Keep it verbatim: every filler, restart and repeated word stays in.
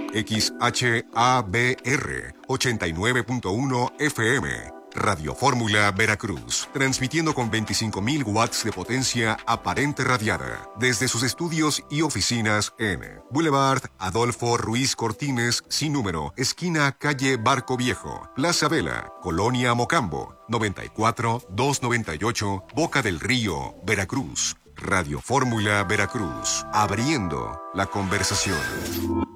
X H A B R ochenta y nueve punto uno F M. Radio Fórmula Veracruz, transmitiendo con veinticinco mil watts de potencia aparente radiada desde sus estudios y oficinas en Boulevard Adolfo Ruiz Cortines, sin número, esquina calle Barco Viejo, Plaza Vela, Colonia Mocambo, noventa y cuatro doscientos noventa y ocho, Boca del Río, Veracruz. Radio Fórmula Veracruz, abriendo la conversación.